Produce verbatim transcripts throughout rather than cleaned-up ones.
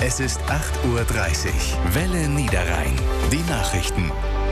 Es ist acht Uhr dreißig. Welle Niederrhein. Die Nachrichten.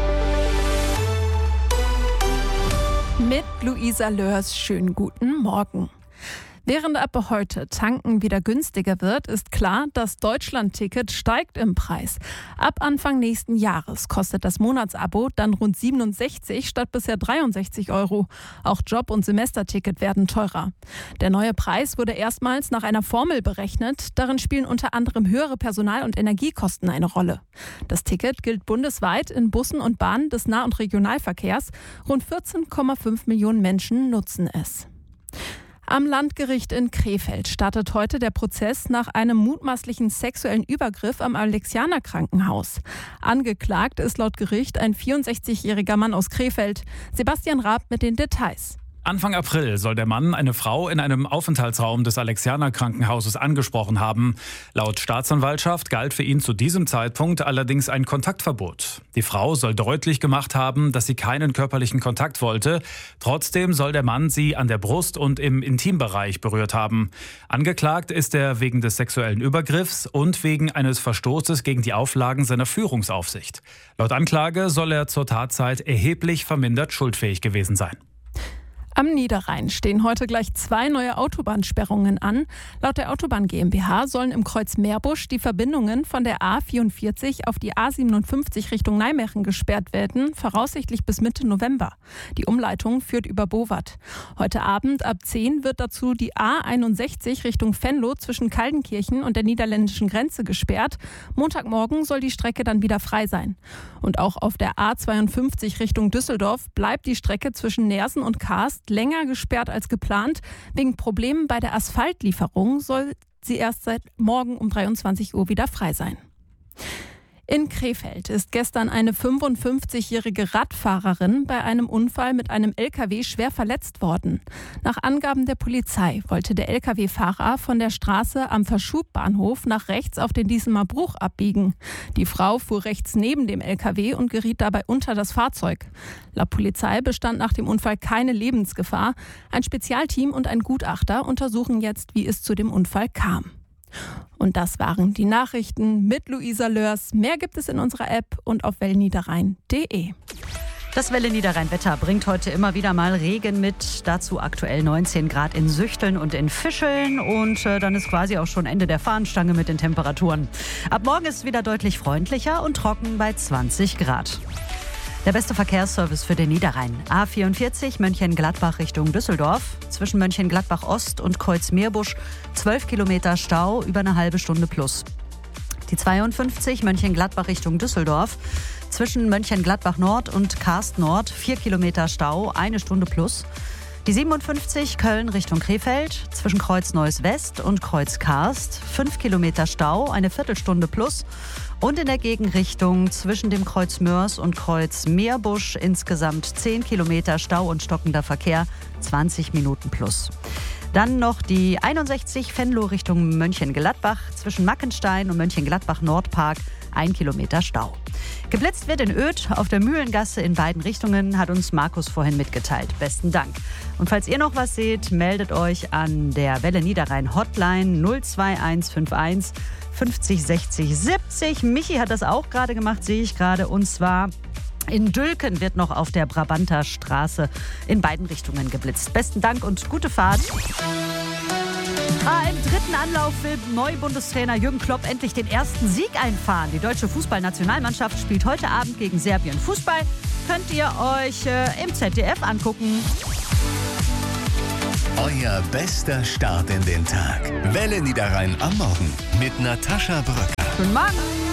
Mit Luisa Löhrs, schönen guten Morgen. Während ab heute Tanken wieder günstiger wird, ist klar, das Deutschland-Ticket steigt im Preis. Ab Anfang nächsten Jahres kostet das Monatsabo dann rund siebenundsechzig statt bisher dreiundsechzig Euro. Auch Job- und Semesterticket werden teurer. Der neue Preis wurde erstmals nach einer Formel berechnet. Darin spielen unter anderem höhere Personal- und Energiekosten eine Rolle. Das Ticket gilt bundesweit in Bussen und Bahnen des Nah- und Regionalverkehrs. Rund vierzehn Komma fünf Millionen Menschen nutzen es. Am Landgericht in Krefeld startet heute der Prozess nach einem mutmaßlichen sexuellen Übergriff am Alexianer-Krankenhaus. Angeklagt ist laut Gericht ein vierundsechzigjähriger Mann aus Krefeld. Sebastian Raab mit den Details. Anfang April soll der Mann eine Frau in einem Aufenthaltsraum des Alexianer-Krankenhauses angesprochen haben. Laut Staatsanwaltschaft galt für ihn zu diesem Zeitpunkt allerdings ein Kontaktverbot. Die Frau soll deutlich gemacht haben, dass sie keinen körperlichen Kontakt wollte. Trotzdem soll der Mann sie an der Brust und im Intimbereich berührt haben. Angeklagt ist er wegen des sexuellen Übergriffs und wegen eines Verstoßes gegen die Auflagen seiner Führungsaufsicht. Laut Anklage soll er zur Tatzeit erheblich vermindert schuldfähig gewesen sein. Am Niederrhein stehen heute gleich zwei neue Autobahnsperrungen an. Laut der Autobahn GmbH sollen im Kreuz Meerbusch die Verbindungen von der A vierundvierzig auf die A siebenundfünfzig Richtung Nijmegen gesperrt werden, voraussichtlich bis Mitte November. Die Umleitung führt über Bowat. Heute Abend ab zehn wird dazu die A einundsechzig Richtung Venlo zwischen Kaldenkirchen und der niederländischen Grenze gesperrt. Montagmorgen soll die Strecke dann wieder frei sein. Und auch auf der A zweiundfünfzig Richtung Düsseldorf bleibt die Strecke zwischen Neersen und Kaast länger gesperrt als geplant. Wegen Problemen bei der Asphaltlieferung soll sie erst seit morgen um dreiundzwanzig Uhr wieder frei sein. In Krefeld ist gestern eine fünfundfünfzigjährige Radfahrerin bei einem Unfall mit einem L K W schwer verletzt worden. Nach Angaben der Polizei wollte der L K W-Fahrer von der Straße am Verschubbahnhof nach rechts auf den Diesemer Bruch abbiegen. Die Frau fuhr rechts neben dem L K W und geriet dabei unter das Fahrzeug. Laut Polizei bestand nach dem Unfall keine Lebensgefahr. Ein Spezialteam und ein Gutachter untersuchen jetzt, wie es zu dem Unfall kam. Und das waren die Nachrichten mit Luisa Löhrs. Mehr gibt es in unserer App und auf welleniederrhein punkt de. Das Welle Niederrhein-Wetter bringt heute immer wieder mal Regen mit. Dazu aktuell neunzehn Grad in Süchteln und in Fischeln. Und äh, dann ist quasi auch schon Ende der Fahnenstange mit den Temperaturen. Ab morgen ist es wieder deutlich freundlicher und trocken bei zwanzig Grad. Der beste Verkehrsservice für den Niederrhein. A vierundvierzig Mönchengladbach Richtung Düsseldorf. Zwischen Mönchengladbach Ost und Kreuz Meerbusch zwölf Kilometer Stau, über eine halbe Stunde plus. Die zweiundfünfzig Mönchengladbach Richtung Düsseldorf. Zwischen Mönchengladbach Nord und Kaast Nord vier Kilometer Stau, eine Stunde plus. Die siebenundfünfzig Köln Richtung Krefeld. Zwischen Kreuz Neuss West und Kreuz Kaast fünf Kilometer Stau, eine Viertelstunde plus. Und in der Gegenrichtung zwischen dem Kreuz Mörs und Kreuz Meerbusch insgesamt zehn Kilometer Stau und stockender Verkehr, zwanzig Minuten plus. Dann noch die einundsechzig Venlo Richtung Mönchengladbach, zwischen Mackenstein und Mönchengladbach Nordpark, ein Kilometer Stau. Geblitzt wird in Oedt auf der Mühlengasse in beiden Richtungen, hat uns Markus vorhin mitgeteilt. Besten Dank. Und falls ihr noch was seht, meldet euch an der Welle Niederrhein Hotline null zwei eins fünf eins fünfzig sechzig siebzig. Michi hat das auch gerade gemacht, sehe ich gerade. Und zwar in Dülken wird noch auf der Brabanter Straße in beiden Richtungen geblitzt. Besten Dank und gute Fahrt. Ah, Im dritten Anlauf will Neubundestrainer Jürgen Klopp endlich den ersten Sieg einfahren. Die deutsche Fußballnationalmannschaft spielt heute Abend gegen Serbien Fußball. Könnt ihr euch äh, im Z D F angucken. Euer bester Start in den Tag. Welle Niederrhein am Morgen mit Natascha Bröcker. Guten Morgen.